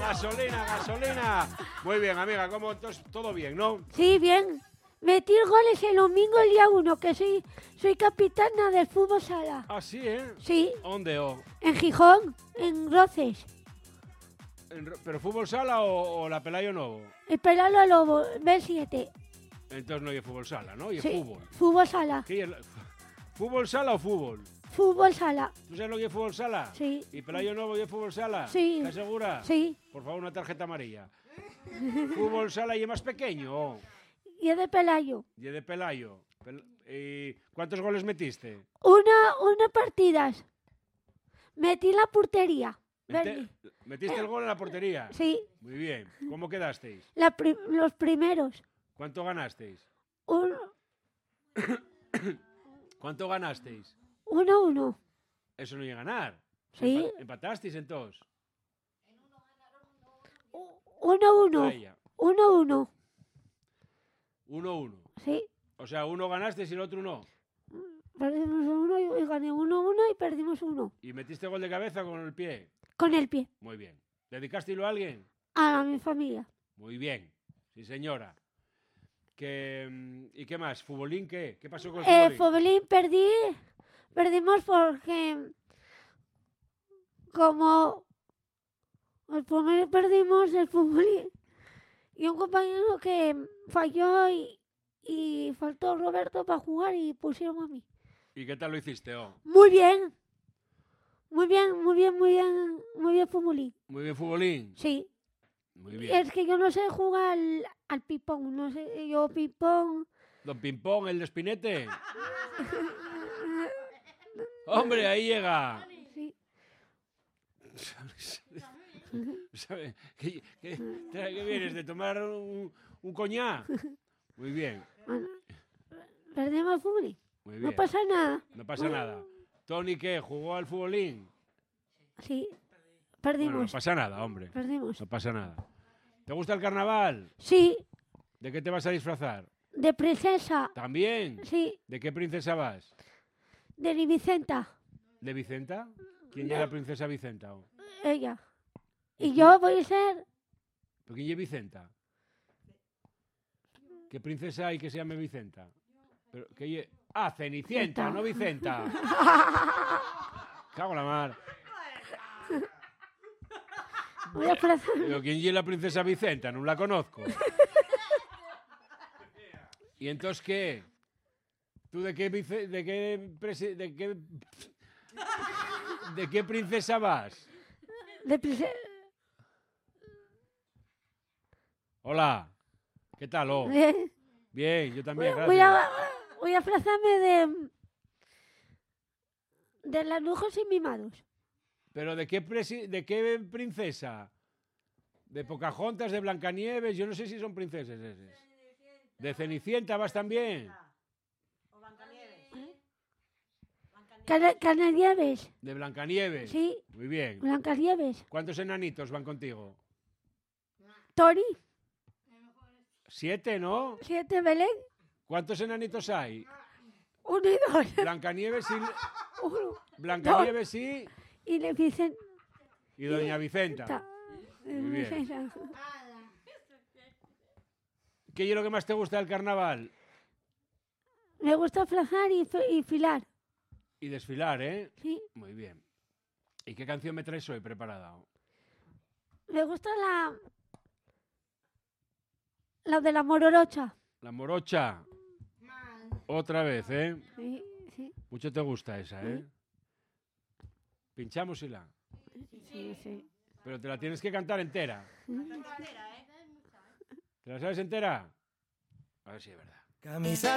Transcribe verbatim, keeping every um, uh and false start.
gasolina, gasolina. Muy bien, amiga, ¿cómo? Entonces, todo bien, ¿no? Sí, bien. Metí goles el domingo el día uno, que soy, soy capitana del fútbol sala. Ah, sí, ¿eh? Sí. ¿Dónde? Oh? En Gijón, en Roces. En, ¿Pero fútbol sala o, o la Pelayo Novo? El Pelalo Lobo, B siete. Entonces no hay fútbol sala, ¿no? Y Sí, fútbol. Fútbol sala. ¿Qué es? ¿Fútbol sala o fútbol? Fútbol sala. ¿Tú sabes lo que es fútbol sala? Sí. ¿Y Pelayo Novo y es fútbol sala? Sí. ¿Estás segura? Sí. Por favor, una tarjeta amarilla. Fútbol sala y es más pequeño. Y es de Pelayo. Y es de Pelayo. Pel- ¿Y cuántos goles metiste? Una, una partidas. Metí la portería. Mete- ¿Metiste el gol en la portería? Sí. Muy bien. ¿Cómo quedasteis? La pri- los primeros. ¿Cuánto ganasteis? Un, ¿Cuánto ganasteis? uno uno. Eso no llega a ganar. Sí. Empa- ¿Empatasteis entonces? Uno uno. Vaya. Uno uno. Uno uno. Sí. O sea, uno ganasteis y el otro no. Perdimos uno y, y gané uno uno y perdimos uno. ¿Y metiste gol de cabeza con el pie? Con el pie. Muy bien. ¿Dedicasteislo a alguien? A mi familia. Muy bien. Sí, señora. Que, mm, ¿Y qué más? ¿Futbolín qué? ¿Qué pasó con el Eh, futbolín? Fobelín perdí. Perdimos porque como el primero perdimos el futbolín y un compañero que falló y, y faltó Roberto para jugar y pusieron a mí. ¿Y qué tal lo hiciste, oh? Muy bien. Muy bien, muy bien, muy bien, muy bien futbolín. Muy bien, futbolín. Sí. Muy bien. Es que yo no sé jugar al, al ping-pong, no sé, yo ping-pong. Don Pimpón, el de Espinete. ¡Hombre, ahí llega! Sí. ¿Sabe? ¿Qué, qué- trae- qué vienes? ¿De tomar un, un coñac? Muy bien, Bueno, perdemos el futbolín. muy bien. No pasa nada. No pasa nada. ¿Tony qué? ¿Jugó al futbolín? Sí. Bueno, Perdimos. no pasa nada, hombre. Perdimos. No pasa nada. ¿Te gusta el carnaval? Sí. ¿De qué te vas a disfrazar? De princesa. ¿También? Sí. ¿De qué princesa vas? De Vicenta. ¿De Vicenta? ¿Quién es la princesa Vicenta? oh? Ella. Y yo voy a ser ¿Pero quién es Vicenta? ¿Qué princesa hay que se llame Vicenta? Pero, ¿qué lle- Ah, Cenicienta, Vicenta. no Vicenta. Cago en la mar. voy a plazar. Pero ¿quién es la princesa Vicenta? No la conozco. ¿Y entonces qué? ¿Tú de qué, vice- de qué, presi- de qué, de qué princesa vas? De princesa. Hola. ¿Qué tal? oh? de- Bien, yo voy, también, voy gracias. a, voy a aplazarme de. De las lujos y mimados. ¿Pero de qué, presi- de qué princesa? ¿De Pocahontas, de Blancanieves? Yo no sé si son princesas esas. ¿De Cenicienta vas también? Cana- Cananieves. ¿De Blancanieves? Sí. Muy bien. Blancanieves. ¿Cuántos enanitos van contigo? Tori. Siete, ¿no? Siete Belén. ¿Cuántos enanitos hay? Uno y dos. Blancanieves y... Uno. Blancanieves y... Y le dicen. Y Doña Vicenta. Ta- Muy bien. Vicenta. ¿Qué es lo que más te gusta del carnaval? Me gusta aplazar y, fi- y filar. Y desfilar, ¿eh? Sí. Muy bien. ¿Y qué canción me traes hoy preparada? Me gusta la. La de la mororocha. La morocha. Otra vez, ¿eh? Sí, sí, Mucho te gusta esa, ¿eh? Pinchamos y la. sí, sí. Pero te la tienes que cantar entera. ¿Te la sabes entera? A ver si es verdad. Camisa